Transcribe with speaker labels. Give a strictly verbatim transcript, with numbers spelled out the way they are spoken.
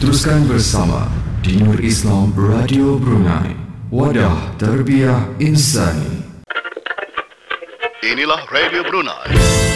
Speaker 1: Teruskan bersama di Nur Islam Radio Brunei, wadah tarbiyah insani.
Speaker 2: Inilah Radio Brunei.